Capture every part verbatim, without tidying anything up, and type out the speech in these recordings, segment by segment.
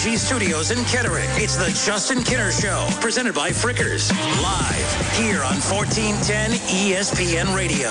G Studios in Kettering. It's the Justin Kinner Show, presented by Frickers, live here on fourteen ten E S P N Radio.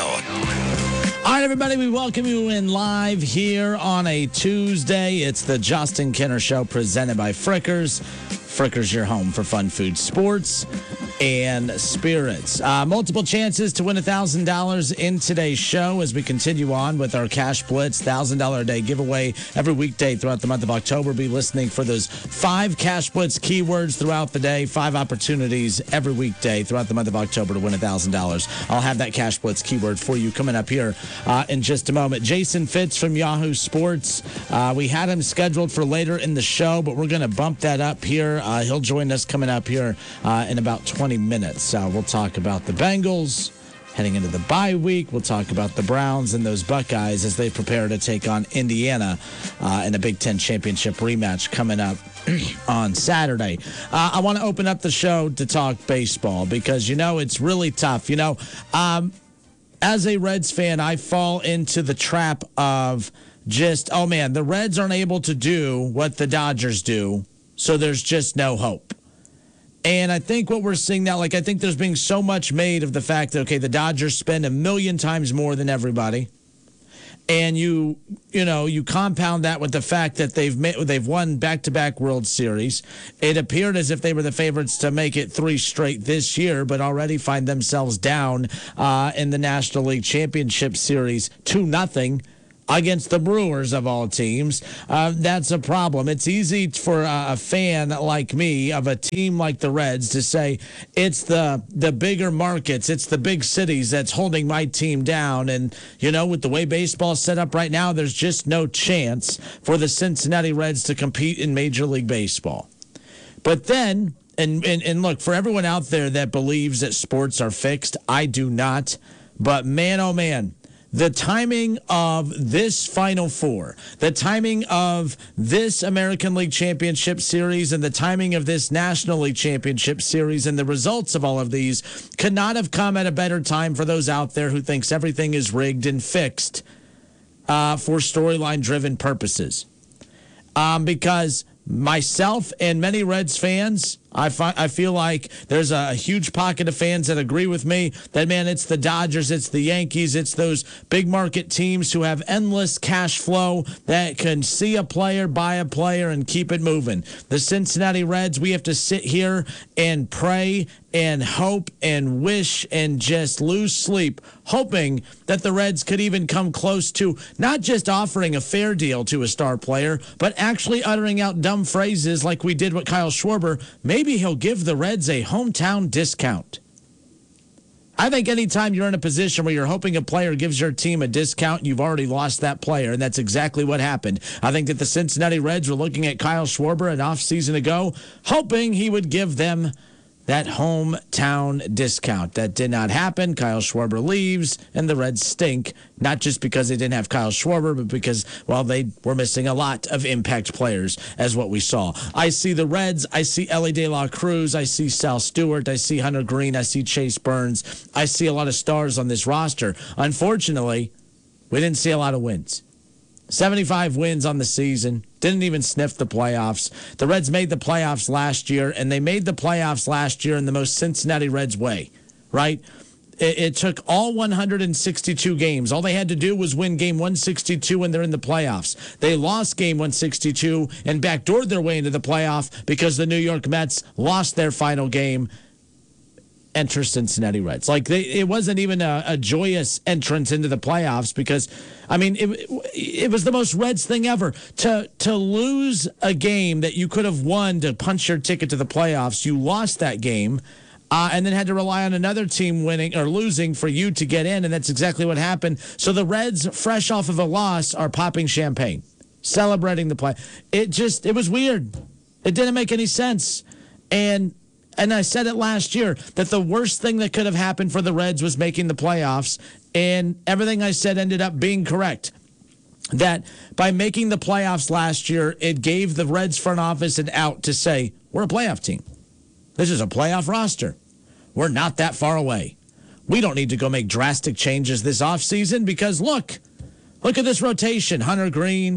All right, everybody, we welcome you in live here on a Tuesday. It's the Justin Kinner Show, presented by Frickers. Frickers, your home for fun food, sports, and spirits. Uh, multiple chances to win one thousand dollars in today's show as we continue on with our Cash Blitz one thousand dollars a day giveaway every weekday throughout the month of October. Be listening for those five Cash Blitz keywords throughout the day, five opportunities every weekday throughout the month of October to win one thousand dollars. I'll have that Cash Blitz keyword for you coming up here uh, in just a moment. Jason Fitz from Yahoo Sports. Uh, we had him scheduled for later in the show, but we're going to bump that up here. Uh, he'll join us coming up here uh, in about twenty minutes. Uh, we'll talk about the Bengals heading into the bye week. We'll talk about the Browns and those Buckeyes as they prepare to take on Indiana uh, in a Big Ten championship rematch coming up on Saturday. Uh, I want to open up the show to talk baseball because, you know, it's really tough. You know, um, as a Reds fan, I fall into the trap of just, oh, man, the Reds aren't able to do what the Dodgers do, so there's just no hope. And I think what we're seeing now, like I think there's being so much made of the fact that, okay, the Dodgers spend a million times more than everybody. And you, you know, you compound that with the fact that they've made, they've won back-to-back World Series. It appeared as if they were the favorites to make it three straight this year, but already find themselves down uh, in the National League Championship Series two nothing. Against the Brewers of all teams. Uh, that's a problem. It's easy for a, a fan like me of a team like the Reds to say it's the the bigger markets, it's the big cities that's holding my team down. And, you know, with the way baseball's set up right now, there's just no chance for the Cincinnati Reds to compete in Major League Baseball. But then, and, and, and look, for everyone out there that believes that sports are fixed, I do not. But man, oh man, the timing of this Final Four, the timing of this American League Championship Series, and the timing of this National League Championship Series, and the results of all of these could not have come at a better time for those out there who thinks everything is rigged and fixed uh, for storyline-driven purposes. Um, because myself and many Reds fans, I, fi- I feel like there's a huge pocket of fans that agree with me that, man, it's the Dodgers, it's the Yankees, it's those big market teams who have endless cash flow that can see a player, buy a player, and keep it moving. The Cincinnati Reds, we have to sit here and pray and hope and wish and just lose sleep, hoping that the Reds could even come close to not just offering a fair deal to a star player, but actually uttering out dumb phrases like we did with Kyle Schwarber. Maybe he'll give the Reds a hometown discount. I think anytime you're in a position where you're hoping a player gives your team a discount, you've already lost that player, and that's exactly what happened. I think that the Cincinnati Reds were looking at Kyle Schwarber an offseason ago, hoping he would give them that hometown discount. That did not happen. Kyle Schwarber leaves, and the Reds stink, not just because they didn't have Kyle Schwarber, but because, well, they were missing a lot of impact players, as what we saw. I see the Reds. I see Elly De La Cruz. I see Sal Stewart. I see Hunter Green. I see Chase Burns. I see a lot of stars on this roster. Unfortunately, we didn't see a lot of wins. seventy-five wins on the season. Didn't even sniff the playoffs. The Reds made the playoffs last year, and they made the playoffs last year in the most Cincinnati Reds way, right? It, it took all one hundred sixty-two games. All they had to do was win game one sixty-two, and they're in the playoffs. They lost game one sixty-two and backdoored their way into the playoff because the New York Mets lost their final game. Enter Cincinnati Reds. Like, they, it wasn't even a, a joyous entrance into the playoffs because, I mean, it, it was the most Reds thing ever. To to lose a game that you could have won to punch your ticket to the playoffs, you lost that game uh, and then had to rely on another team winning or losing for you to get in, and that's exactly what happened. So the Reds, fresh off of a loss, are popping champagne, celebrating the play. It just, it was weird. It didn't make any sense. And And I said it last year that the worst thing that could have happened for the Reds was making the playoffs, and everything I said ended up being correct. That by making the playoffs last year, it gave the Reds front office an out to say, we're a playoff team. This is a playoff roster. We're not that far away. We don't need to go make drastic changes this offseason because, look, look at this rotation. Hunter Green,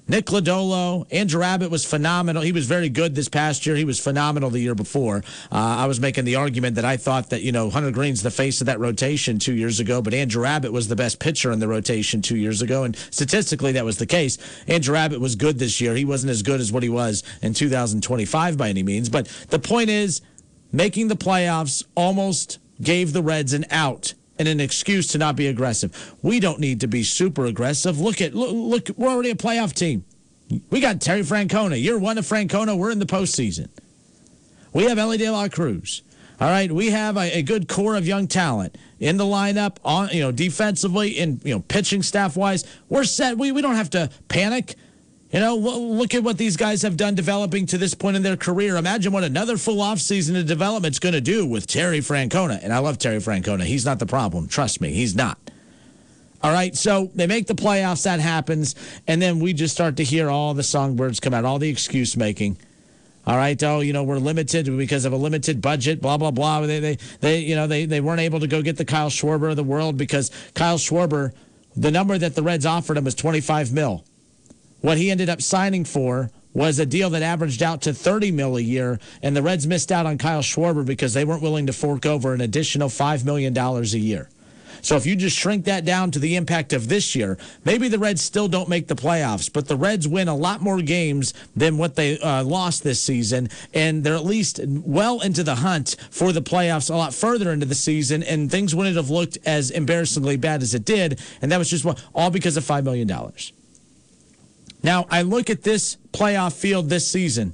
Nick Lodolo, Andrew Abbott was phenomenal. He was very good this past year. He was phenomenal the year before. Uh, I was making the argument that I thought that, you know, Hunter Green's the face of that rotation two years ago, but Andrew Abbott was the best pitcher in the rotation two years ago, and statistically that was the case. Andrew Abbott was good this year. He wasn't as good as what he was in two thousand twenty-five by any means, but the point is, making the playoffs almost gave the Reds an out and an excuse to not be aggressive. We don't need to be super aggressive. Look at look, look we're already a playoff team. We got Terry Francona. Year one of Francona, we're in the postseason. We have Ellie De La Cruz. All right, we have a, a good core of young talent in the lineup, on you know, defensively and you know, pitching staff wise. We're set. We we don't have to panic. You know, look at what these guys have done developing to this point in their career. Imagine what another full offseason of development's going to do with Terry Francona. And I love Terry Francona. He's not the problem. Trust me, he's not. All right, so they make the playoffs, that happens, and then we just start to hear all the songbirds come out, all the excuse making. All right, oh, you know, we're limited because of a limited budget, blah, blah, blah. They, they, they you know, they, they weren't able to go get the Kyle Schwarber of the world because Kyle Schwarber, the number that the Reds offered him was twenty-five mil. What he ended up signing for was a deal that averaged out to thirty mil a year, and the Reds missed out on Kyle Schwarber because they weren't willing to fork over an additional five million dollars a year. So if you just shrink that down to the impact of this year, maybe the Reds still don't make the playoffs, but the Reds win a lot more games than what they uh, lost this season, and they're at least well into the hunt for the playoffs a lot further into the season, and things wouldn't have looked as embarrassingly bad as it did, and that was just all because of five million dollars. Now, I look at this playoff field this season,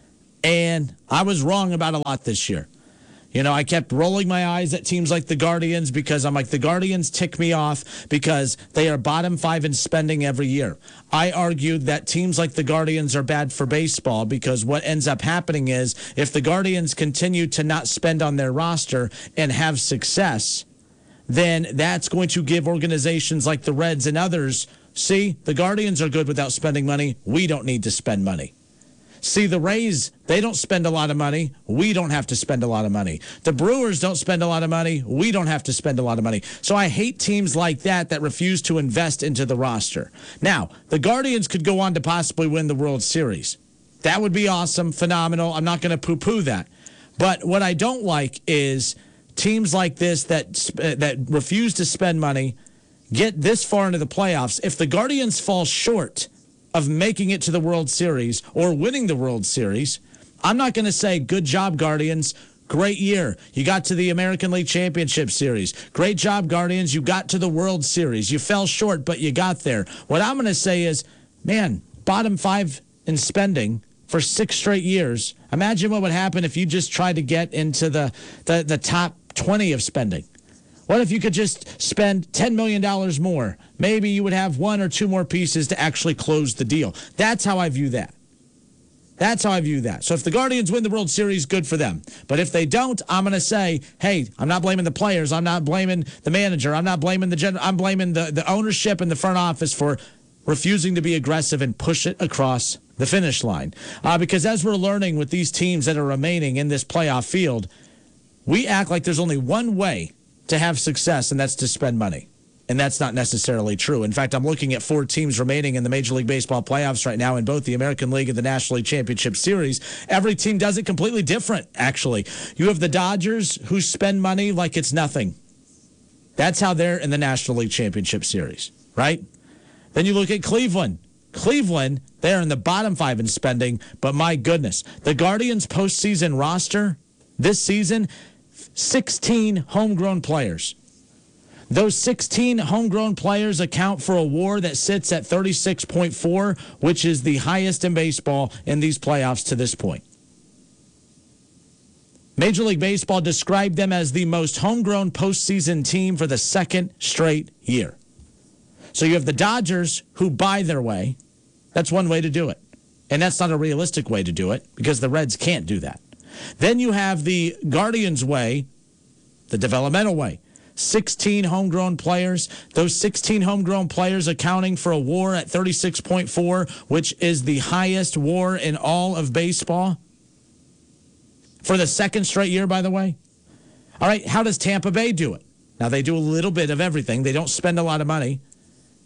and I was wrong about a lot this year. You know, I kept rolling my eyes at teams like the Guardians because I'm like, the Guardians tick me off because they are bottom five in spending every year. I argued that teams like the Guardians are bad for baseball because what ends up happening is if the Guardians continue to not spend on their roster and have success, then that's going to give organizations like the Reds and others, see, the Guardians are good without spending money. We don't need to spend money. See, the Rays, they don't spend a lot of money. We don't have to spend a lot of money. The Brewers don't spend a lot of money. We don't have to spend a lot of money. So I hate teams like that that refuse to invest into the roster. Now, the Guardians could go on to possibly win the World Series. That would be awesome, phenomenal. I'm not going to poo-poo that. But what I don't like is teams like this that that refuse to spend money, get this far into the playoffs. If the Guardians fall short of making it to the World Series or winning the World Series, I'm not going to say, good job, Guardians. Great year. You got to the American League Championship Series. Great job, Guardians. You got to the World Series. You fell short, but you got there. What I'm going to say is, man, bottom five in spending for six straight years. Imagine what would happen if you just tried to get into the, the, the top twenty of spending. What if you could just spend ten million dollars more? Maybe you would have one or two more pieces to actually close the deal. That's how I view that. That's how I view that. So if the Guardians win the World Series, good for them. But if they don't, I'm going to say, hey, I'm not blaming the players. I'm not blaming the manager. I'm not blaming the general. I'm blaming the, the ownership and the front office for refusing to be aggressive and push it across the finish line. Uh, because as we're learning with these teams that are remaining in this playoff field, we act like there's only one way to have success, and that's to spend money. And that's not necessarily true. In fact, I'm looking at four teams remaining in the Major League Baseball playoffs right now in both the American League and the National League Championship Series. Every team does it completely different, actually. You have the Dodgers who spend money like it's nothing. That's how they're in the National League Championship Series, right? Then you look at Cleveland. Cleveland, they're in the bottom five in spending, but my goodness, the Guardians' postseason roster this season, sixteen homegrown players. Those sixteen homegrown players account for a WAR that sits at thirty-six point four, which is the highest in baseball in these playoffs to this point. Major League Baseball described them as the most homegrown postseason team for the second straight year. So you have the Dodgers who buy their way. That's one way to do it. And that's not a realistic way to do it because the Reds can't do that. Then you have the Guardians way, the developmental way. sixteen homegrown players. Those sixteen homegrown players accounting for a WAR at thirty-six point four, which is the highest WAR in all of baseball. For the second straight year, by the way. All right, how does Tampa Bay do it? Now, they do a little bit of everything. They don't spend a lot of money.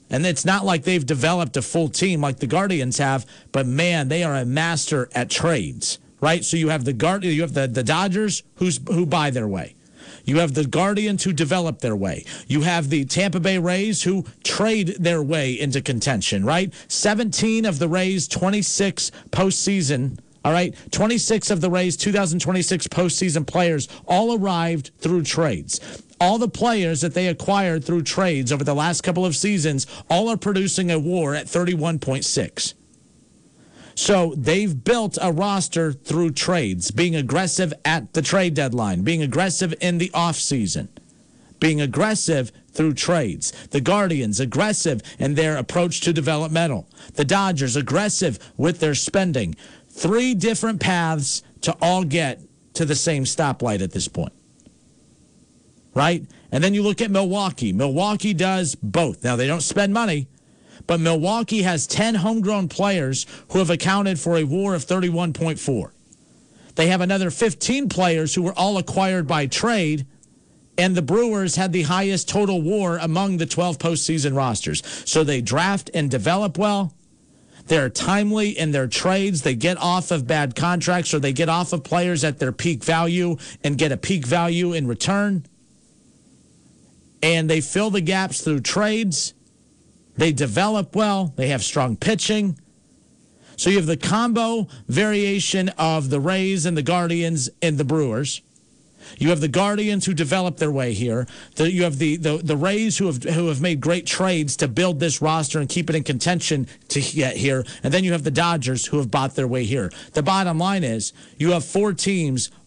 And it's not like they've developed a full team like the Guardians have, but man, they are a master at trades, right? So you have the Guard, you have the, the Dodgers who's who buy their way. You have the Guardians who develop their way. You have the Tampa Bay Rays who trade their way into contention, right? seventeen of the Rays' twenty-six postseason, all right? twenty-six of the Rays' two thousand twenty-six postseason players all arrived through trades. All the players that they acquired through trades over the last couple of seasons all are producing a WAR at thirty-one point six. So they've built a roster through trades, being aggressive at the trade deadline, being aggressive in the offseason, being aggressive through trades. The Guardians, aggressive in their approach to developmental. The Dodgers, aggressive with their spending. Three different paths to all get to the same stoplight at this point. Right? And then you look at Milwaukee. Milwaukee does both. Now, they don't spend money, but Milwaukee has ten homegrown players who have accounted for a WAR of thirty-one point four. They have another fifteen players who were all acquired by trade, and the Brewers had the highest total WAR among the twelve postseason rosters. So they draft and develop well. They're timely in their trades. They get off of bad contracts, or they get off of players at their peak value and get a peak value in return. And they fill the gaps through trades. They develop well. They have strong pitching. So you have the combo variation of the Rays and the Guardians and the Brewers. You have the Guardians who develop their way here. The, you have the, the, the Rays who have who have made great trades to build this roster and keep it in contention to get here. And then you have the Dodgers who have bought their way here. The bottom line is you have four teams